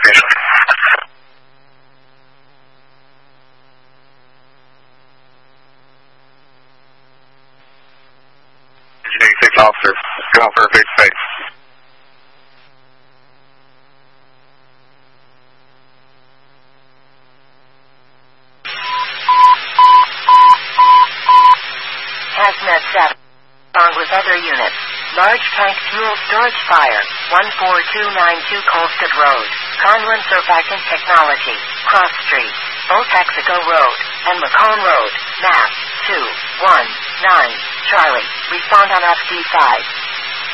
location. Engineering 6 officer, go out for a face-to-face. Hazmat 7. Along with other units. Large tank fuel storage fire. 14292 Colstead Road. Conlin Surfactant Technology. Cross Street. Old Texaco Road. And Macomb Road. Map 219. Charlie. Respond on FD5.